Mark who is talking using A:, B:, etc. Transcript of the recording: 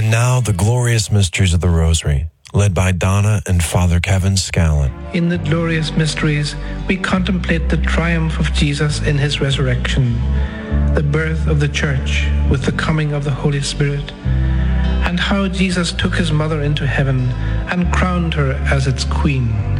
A: And now the glorious mysteries of the Rosary, led by Donna and Father Kevin Scallon.
B: In the glorious mysteries, we contemplate the triumph of Jesus in his resurrection, the birth of the Church with the coming of the Holy Spirit, and how Jesus took his mother into heaven and crowned her as its queen.